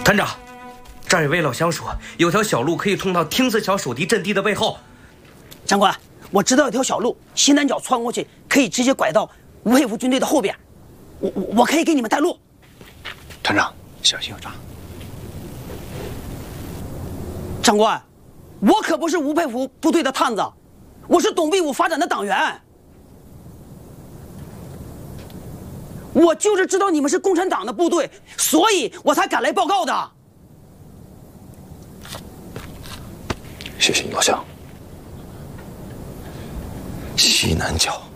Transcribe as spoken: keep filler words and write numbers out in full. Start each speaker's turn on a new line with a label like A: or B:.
A: 团长，这儿有位老乡说，有条小路可以通到听子桥守敌阵地的背后。
B: 长官，我知道有条小路，西南角穿过去可以直接拐到吴佩孚军队的后边。我我我可以给你们带路。
C: 团长，小心有诈。
B: 长官，我可不是吴佩孚部队的探子，我是董必武发展的党员。我就是知道你们是共产党的部队，所以我才赶来报告的。
C: 谢谢你，老乡。西南角。